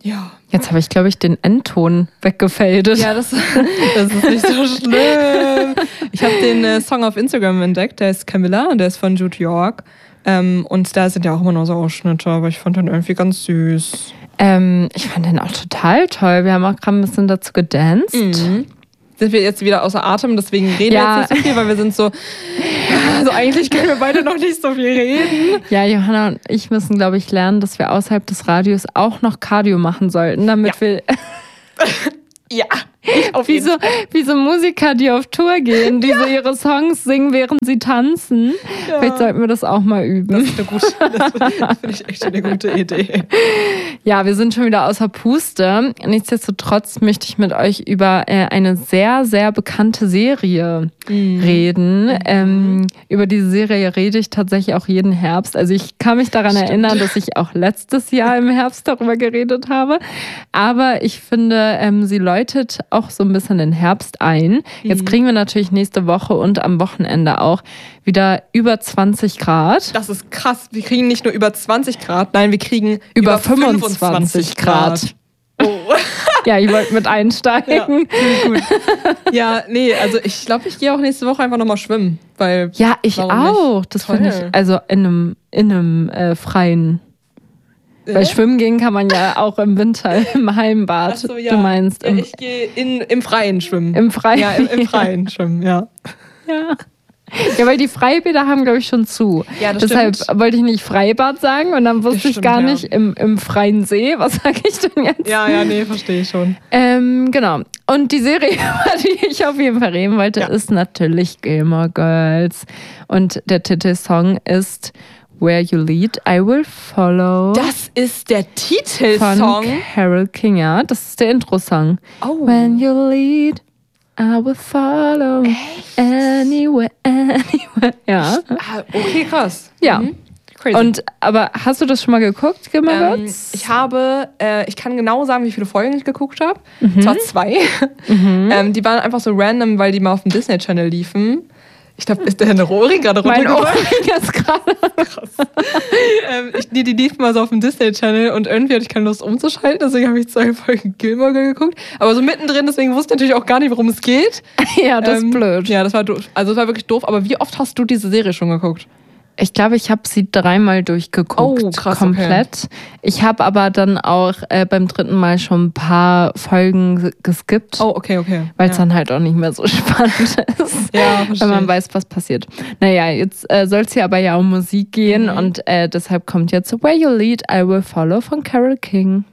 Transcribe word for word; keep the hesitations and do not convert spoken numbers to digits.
Ja. Jetzt habe ich, glaube ich, den Endton weggefadet. Ja, das, das ist nicht so schlimm. Ich habe den äh, Song auf Instagram entdeckt, der ist Camilla und der ist von Jude York. Ähm, und da sind ja auch immer nur so Ausschnitte, aber ich fand den irgendwie ganz süß. Ähm, ich fand den auch total toll. Wir haben auch gerade ein bisschen dazu gedanced. Mhm. Sind wir jetzt wieder außer Atem, deswegen reden Ja. wir jetzt nicht so viel, weil wir sind so, also eigentlich können wir beide noch nicht so viel reden. Ja, Johanna und ich müssen, glaube ich, lernen, dass wir außerhalb des Radios auch noch Cardio machen sollten, damit Ja. wir... Ja, auf Wie jeden so, Fall. wie so Musiker, die auf Tour gehen, die so ihre Songs singen, während sie tanzen. Ja. Vielleicht sollten wir das auch mal üben. Das ist eine gute, das finde ich echt eine gute Idee. Ja, wir sind schon wieder außer Puste. Nichtsdestotrotz möchte ich mit euch über äh, eine sehr, sehr bekannte Serie Mhm. reden. Mhm. Ähm, über diese Serie rede ich tatsächlich auch jeden Herbst. Also ich kann mich daran Stimmt. erinnern, dass ich auch letztes Jahr im Herbst darüber geredet habe. Aber ich finde, ähm, sie läutet auch so ein bisschen den Herbst ein. Jetzt Mhm. kriegen wir natürlich nächste Woche und am Wochenende auch wieder über zwanzig Grad. Das ist krass. Wir kriegen nicht nur über zwanzig Grad, nein, wir kriegen Über über, fünfundzwanzig Grad. Oh. Ja, ich wollte mit einsteigen. Ja, gut. Ja, nee, also ich glaube, ich gehe auch nächste Woche einfach nochmal schwimmen. Weil, Ja, ich warum auch. nicht? Das Toll. finde ich, also in einem, in einem äh, freien. Äh? Weil schwimmen gehen kann man ja auch im Winter, im Heimbad. Ach so, ja. Du meinst Ja, im, ich gehe in, im Freien schwimmen. im Freien. Ja, im, im Freien schwimmen, ja. Ja. Ja, weil die Freibäder haben, glaube ich, schon zu. Ja, das Deshalb stimmt. wollte ich nicht Freibad sagen und dann wusste Das ich stimmt, gar ja. nicht im, im freien See. Was sage ich denn jetzt? Ja, ja, nee, verstehe ich schon. Ähm, genau. Und die Serie, über die ich auf jeden Fall reden wollte, Ja. ist natürlich Gilmore Girls. Und der Titelsong ist Where You Lead, I Will Follow. Das ist der von Titelsong. Carole King, ja. Das ist der Intro-Song. Oh. When you lead, I will follow. Anywhere, anywhere. Ja. Ah, okay, krass. Ja. Mhm. Crazy. Und, aber hast du das schon mal geguckt, Gilmore ähm, Girls? ich habe, äh, ich kann genau sagen, wie viele Folgen ich geguckt habe. Mhm. Zwar zwei. ähm, die waren einfach so random, weil die mal auf dem Disney Channel liefen. Ich glaube, ist der eine Rohring gerade Mein Ohr runtergefallen? ist gerade. ähm, ich, die, die liefen mal so auf dem Disney Channel und irgendwie hatte ich keine Lust umzuschalten, deswegen habe ich zwei Folgen Gilmore Girls geguckt. Aber so mittendrin, deswegen wusste ich natürlich auch gar nicht, worum es geht. Ja, das Ähm, ist blöd. Ja, das war doof. Also das war wirklich doof. Aber wie oft hast du diese Serie schon geguckt? Ich glaube, ich habe sie dreimal durchgeguckt. Oh, krass, komplett. Ich habe aber dann auch äh, beim dritten Mal schon ein paar Folgen geskippt, Oh, okay, okay. weil es ja. dann halt auch nicht mehr so spannend ist. Ja, verstehe Wenn man ich. weiß, was passiert. Naja, jetzt äh, soll es hier aber ja um Musik gehen Mhm. und äh, deshalb kommt jetzt Where You Lead, I Will Follow von Carole King.